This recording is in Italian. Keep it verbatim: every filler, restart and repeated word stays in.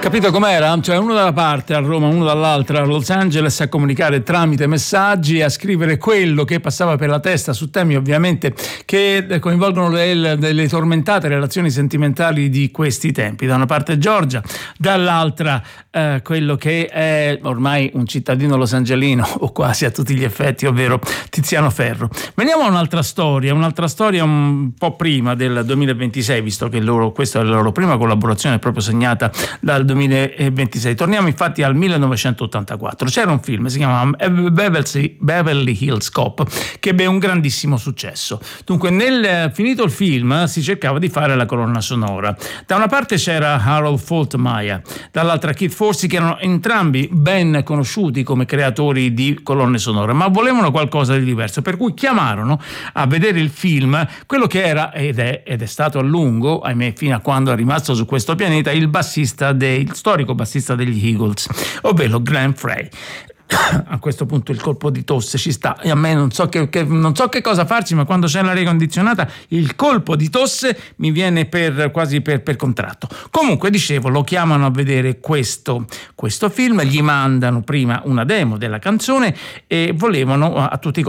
Capito com'era? Cioè uno da una parte a Roma, uno dall'altra a Los Angeles, a comunicare tramite messaggi, a scrivere quello che passava per la testa su temi ovviamente che coinvolgono le, le tormentate relazioni sentimentali di questi tempi. Da una parte Giorgia, dall'altra eh, quello che è ormai un cittadino losangelino o quasi a tutti gli effetti, ovvero Tiziano Ferro. Veniamo a un'altra storia, un'altra storia un po' prima del duemilaventisei, visto che loro, questa è la loro prima collaborazione proprio segnata dal duemilaventisei. Torniamo infatti al millenovecentottantaquattro. C'era un film, si chiamava Beverly, Beverly Hills Cop, che ebbe un grandissimo successo. Dunque, nel finito il film si cercava di fare la colonna sonora. Da una parte c'era Harold Faltermeyer, dall'altra Kid Forsey, che erano entrambi ben conosciuti come creatori di colonne sonore, ma volevano qualcosa di diverso, per cui chiamarono a vedere il film quello che era ed è, ed è stato a lungo, ahimè, fino a quando è rimasto su questo pianeta, il bassista dei il storico bassista degli Eagles, ovvero Glenn Frey. A questo punto il colpo di tosse ci sta, e a me non so che, che, non so che cosa farci, ma quando c'è l'aria condizionata il colpo di tosse mi viene per quasi per, per contratto. Comunque, dicevo, lo chiamano a vedere questo, questo film, gli mandano prima una demo della canzone e volevano a tutti i